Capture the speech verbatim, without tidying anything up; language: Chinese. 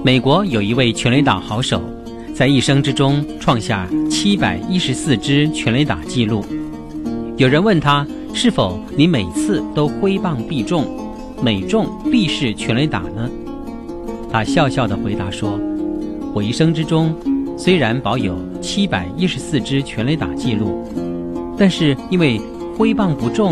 美国有一位全垒打好手，在一生之中创下七百一十四支全垒打纪录。有人问他，是否你每次都挥棒必中，每中必是全垒打呢？他笑笑地回答说，我一生之中虽然保有七百一十四支全垒打纪录，但是因为挥棒不中